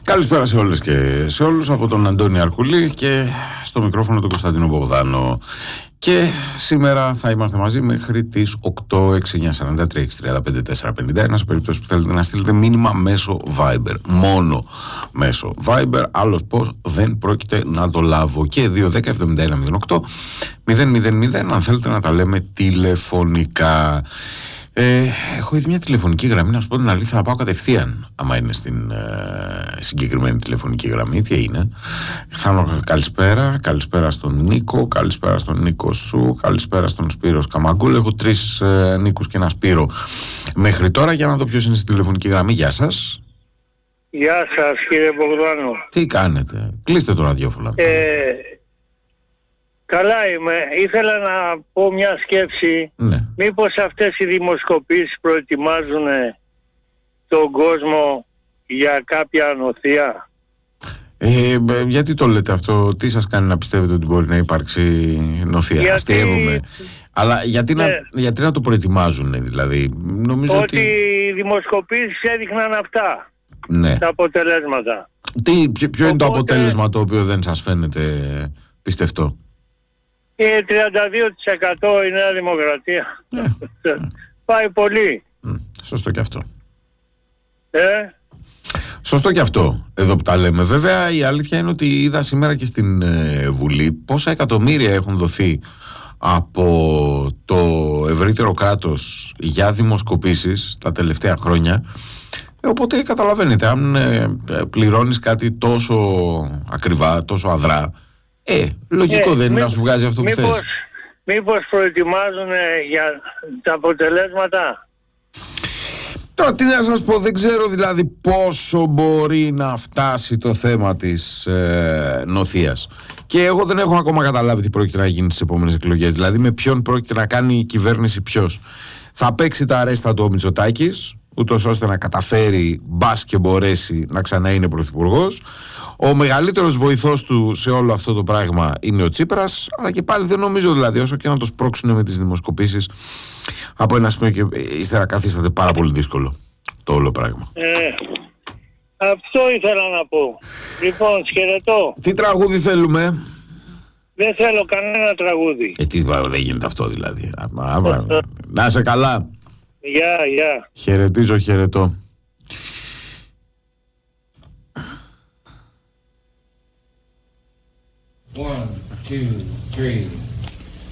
Καλησπέρα σε όλες και σε όλους από τον Αντώνη Αρκουλή και στο μικρόφωνο του Κωνσταντίνου Μπογδάνο. Και σήμερα θα είμαστε μαζί μέχρι τις 8, 6, 9, 43, 6, 35, 4, 51 σε περίπτωση που θέλετε να στείλετε μήνυμα μέσω Viber. Μόνο μέσω Viber, άλλος πώς δεν πρόκειται να το λάβω. Και 2, 10, 71, 08, 000 αν θέλετε να τα λέμε τηλεφωνικά. Έχω ήδη μια τηλεφωνική γραμμή, να σου πω την αλήθεια, θα πάω κατευθείαν άμα είναι στην συγκεκριμένη τηλεφωνική γραμμή. Τι είναι? Καλησπέρα στον Νίκο, καλησπέρα στον Νίκο Σου, καλησπέρα στον Σπύρο Καμαγκούλ. Έχω 3 Νίκους και ένα Σπύρο μέχρι τώρα, για να δω ποιος είναι στη τηλεφωνική γραμμή. Γεια σας. Γεια σας κύριε Μπογδάνο. Τι κάνετε? Κλείστε το ραδιόφωνο. Καλά είμαι. Ήθελα να πω μια σκέψη. Ναι. Μήπως αυτές οι δημοσκοπήσεις προετοιμάζουν τον κόσμο για κάποια ανοθεία? Γιατί το λέτε αυτό? Τι σας κάνει να πιστεύετε ότι μπορεί να υπάρξει νοθεία? Αστείευομαι. Αλλά γιατί να το προετοιμάζουν, δηλαδή? Νομίζω ότι οι δημοσκοπήσεις έδειχναν αυτά. Ναι. Τα αποτελέσματα. Ποιο είναι το αποτέλεσμα το οποίο δεν σας φαίνεται πιστευτό? 32% η Νέα Δημοκρατία. Πάει πολύ. Σωστό και αυτό. Σωστό και αυτό, εδώ που τα λέμε. Βέβαια η αλήθεια είναι ότι είδα σήμερα και στην Βουλή πόσα εκατομμύρια έχουν δοθεί από το ευρύτερο κράτος για δημοσκοπήσεις τα τελευταία χρόνια. Οπότε καταλαβαίνετε, αν πληρώνεις κάτι τόσο ακριβά, τόσο αδρά, λογικό δεν είναι να σου βγάζει αυτό που θες? Μήπως προετοιμάζουν για τα αποτελέσματα? Τώρα τι να σας πω, δεν ξέρω δηλαδή πόσο μπορεί να φτάσει το θέμα της νοθείας. Και εγώ δεν έχω ακόμα καταλάβει τι πρόκειται να γίνει στις επόμενες εκλογές. Δηλαδή με ποιον πρόκειται να κάνει η κυβέρνηση ποιος. Θα παίξει τα αρέστα του ο Μητσοτάκης, ούτως ώστε να καταφέρει μπας και μπορέσει να ξανά είναι πρωθυπουργός. Ο μεγαλύτερος βοηθός του σε όλο αυτό το πράγμα είναι ο Τσίπρας, αλλά και πάλι δεν νομίζω, δηλαδή, όσο και να το σπρώξουν με τις δημοσκοπήσεις, από ένα σημείο και ύστερα καθίσταται πάρα πολύ δύσκολο το όλο πράγμα. Αυτό ήθελα να πω. Λοιπόν, χαιρετώ. Τι τραγούδι θέλουμε? Δεν θέλω κανένα τραγούδι. Δεν γίνεται αυτό δηλαδή. Να είσαι καλά. Γεια. Χαιρετίζω, χαιρετώ. One, two, three.